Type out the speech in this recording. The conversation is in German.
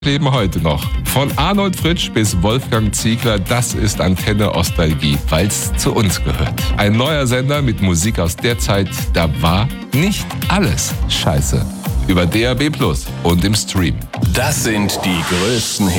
leben heute noch. Von Arnold Fritsch bis Wolfgang Ziegler, das ist Antenne Nostalgie, weil's zu uns gehört. Ein neuer Sender mit Musik aus der Zeit, da war nicht alles scheiße. Über DAB+ und im Stream. Das sind die größten Hits.